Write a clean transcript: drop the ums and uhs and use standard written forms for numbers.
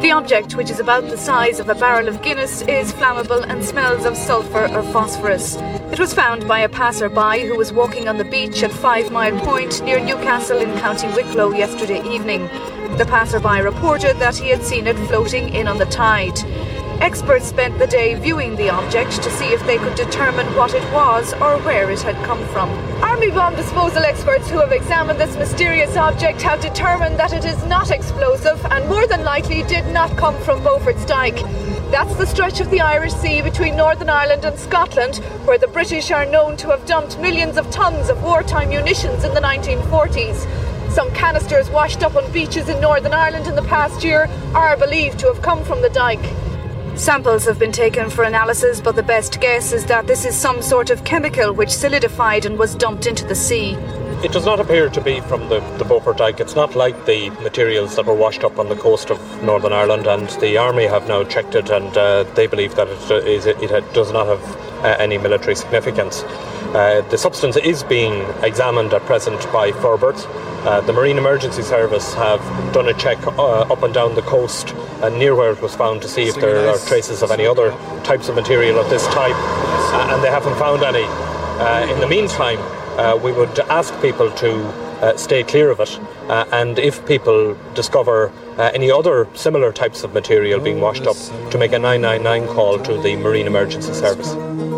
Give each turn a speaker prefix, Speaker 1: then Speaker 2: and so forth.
Speaker 1: The object, which is about the size of a barrel of Guinness, is flammable and smells of sulphur or phosphorus. It was found by a passer-by who was walking on the beach at 5 Mile Point near Newcastle in County Wicklow yesterday evening. The passer-by reported that he had seen it floating in on the tide. Experts spent the day viewing the object to see if they could determine what it was or where it had come from. Army bomb disposal experts who have examined this mysterious object have determined that it is not explosive and more than likely did not come from Beaufort's Dyke. That's the stretch of the Irish Sea between Northern Ireland and Scotland, where the British are known to have dumped millions of tons of wartime munitions in the 1940s. Some canisters washed up on beaches in Northern Ireland in the past year are believed to have come from the Dyke. Samples have been taken for analysis, but the best guess is that this is some sort of chemical which solidified and was dumped into the sea.
Speaker 2: It does not appear to be from the Beaufort Dyke. It's not like the materials that were washed up on the coast of Northern Ireland, and the Army have now checked it, and they believe that it does not have any military significance. The substance is being examined at present by Forbert. The Marine Emergency Service have done a check up and down the coast and near where it was found to see if there are traces of any other types of material of this type, and they haven't found any. In the meantime, we would ask people to stay clear of it, and if people discover any other similar types of material being washed up, to make a 999 call to the Marine Emergency Service.